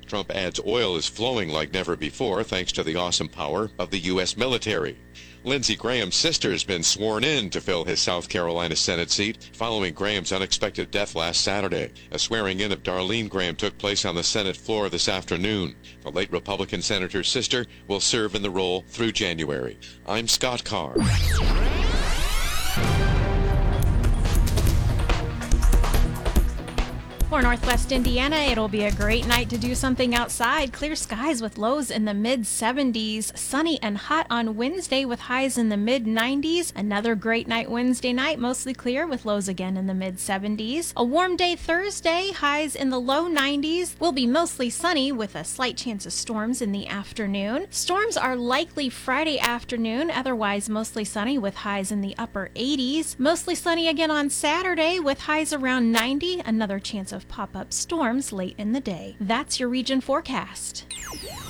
Trump adds oil is flowing like never before thanks to the awesome power of the U.S. military. Lindsey Graham's sister has been sworn in to fill his South Carolina Senate seat following Graham's unexpected death last Saturday. A swearing-in of Darlene Graham took place on the Senate floor this afternoon. The late Republican senator's sister will serve in the role through January. I'm Scott Carr. For Northwest Indiana, it'll be a great night to do something outside. Clear skies with lows in the mid-70s. Sunny and hot on Wednesday with highs in the mid-90s. Another great night Wednesday night, mostly clear with lows again in the mid-70s. A warm day Thursday, highs in the low 90s. Will be mostly sunny with a slight chance of storms in the afternoon. Storms are likely Friday afternoon, otherwise mostly sunny with highs in the upper 80s. Mostly sunny again on Saturday with highs around 90. Another chance of pop-up storms late in the day. That's your region forecast.